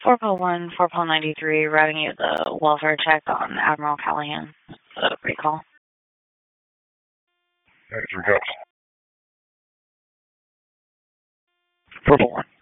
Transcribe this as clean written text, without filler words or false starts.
401, 493, routing you the welfare check on Admiral Callahan. Recall. Thanks for cups. 401.